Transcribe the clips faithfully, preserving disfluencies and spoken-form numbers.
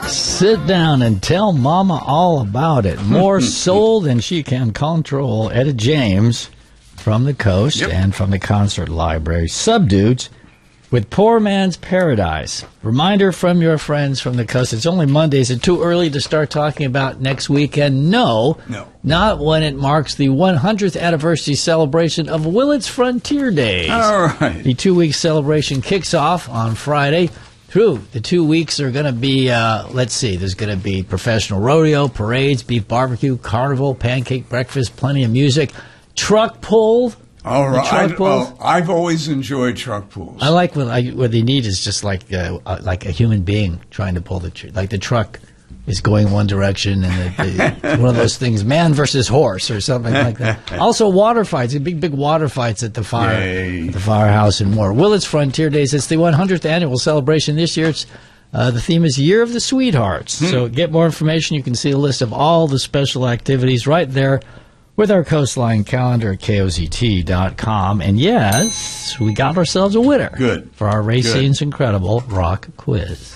Sit down and tell Mama all about it. More soul than she can control. Etta James from the Coast yep. and from the Concert Library. Subdudes with Poor Man's Paradise. Reminder from your friends from the Coast. It's only Mondays. It's too early to start talking about next weekend. No, no, not when it marks the one hundredth anniversary celebration of Willits Frontier Days. All right. The two-week celebration kicks off on Friday. True. The two weeks are going to be, uh, let's see, there's going to be professional rodeo, parades, beef barbecue, carnival, pancake breakfast, plenty of music, truck pull. All right. Truck pulls. Oh, I've always enjoyed truck pulls. I like when I, what they need is just like uh, uh, like a human being trying to pull the tr- like the truck is going one direction and the, the, one of those things, man versus horse or something like that. Also, water fights, big big water fights at the fire, at the firehouse and more. Willits Frontier Days. It's the one hundredth annual celebration this year. It's uh, the theme is Year of the Sweethearts. Hmm. So get more information. You can see a list of all the special activities right there with our Coastline calendar at K O Z T dot com. And yes, we got ourselves a winner. Good. For our Racine's Incredible Rock Quiz.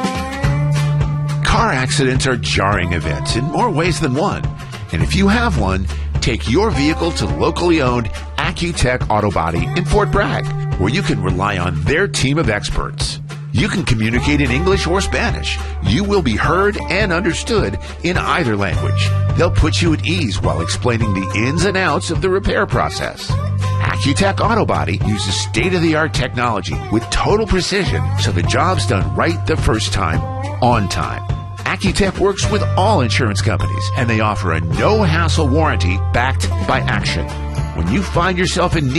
Car accidents are jarring events in more ways than one. And if you have one, take your vehicle to locally owned Accutech Auto Body in Fort Bragg, where you can rely on their team of experts. You can communicate in English or Spanish. You will be heard and understood in either language. They'll put you at ease while explaining the ins and outs of the repair process. Accutech Auto Body uses state-of-the-art technology with total precision, so the job's done right the first time, on time. Accutech works with all insurance companies, and they offer a no-hassle warranty backed by action. When you find yourself in need